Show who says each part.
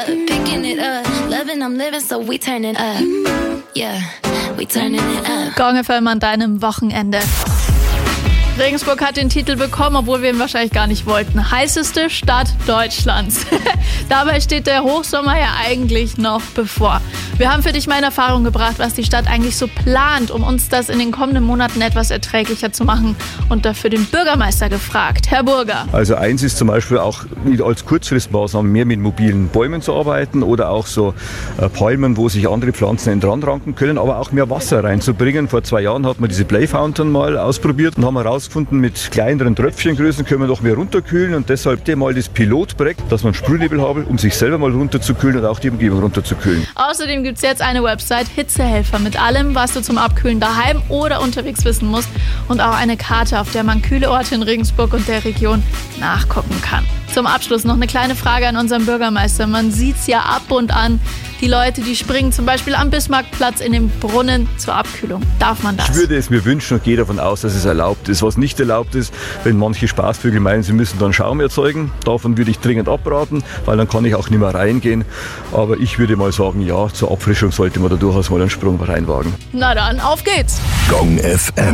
Speaker 1: Picking it up, loving, I'm living, so we turning up. Yeah, we turning it up.
Speaker 2: Gong FM an deinem Wochenende. Regensburg hat den Titel bekommen, obwohl wir ihn wahrscheinlich gar nicht wollten. Heißeste Stadt Deutschlands. Dabei steht der Hochsommer ja eigentlich noch bevor. Wir haben für dich mal in Erfahrung gebracht, was die Stadt eigentlich so plant, um uns das in den kommenden Monaten etwas erträglicher zu machen, und dafür den Bürgermeister gefragt. Herr Burger.
Speaker 3: Also eins ist zum Beispiel auch als Kurzfristmaßnahme mehr mit mobilen Bäumen zu arbeiten oder auch so Palmen, wo sich andere Pflanzen dran ranken können, aber auch mehr Wasser reinzubringen. Vor 2 Jahren hat man diese Play Fountain mal ausprobiert und haben herausgefunden, mit kleineren Tröpfchengrößen können wir noch mehr runterkühlen, und deshalb mal das Pilotprojekt, dass man Sprühnebel haben, um sich selber mal runterzukühlen und auch die Umgebung runterzukühlen.
Speaker 2: Außerdem gibt es jetzt eine Website, Hitzehelfer, mit allem, was du zum Abkühlen daheim oder unterwegs wissen musst, und auch eine Karte, auf der man kühle Orte in Regensburg und der Region nachgucken kann. Zum Abschluss noch eine kleine Frage an unseren Bürgermeister. Man sieht's ja ab und an, die Leute, die springen zum Beispiel am Bismarckplatz in den Brunnen zur Abkühlung. Darf man das?
Speaker 3: Ich würde es mir wünschen und gehe davon aus, dass es erlaubt ist. Was nicht erlaubt ist, wenn manche Spaßvögel meinen, sie müssen dann Schaum erzeugen. Davon würde ich dringend abraten, weil dann kann ich auch nicht mehr reingehen. Aber ich würde mal sagen, ja, zur Auffrischung sollte man da durchaus mal einen Sprung reinwagen.
Speaker 2: Na dann, auf geht's!
Speaker 4: Gong FM.